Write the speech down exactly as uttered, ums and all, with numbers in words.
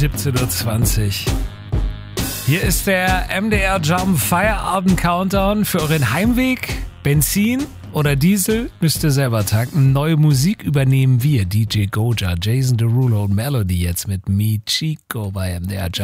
siebzehn Uhr zwanzig. Hier ist der M D R Jump Feierabend Countdown für euren Heimweg. Benzin oder Diesel müsst ihr selber tanken. Neue Musik übernehmen wir. D J Goja, Jason Derulo und Melody jetzt mit Mi Chico bei M D R Jump.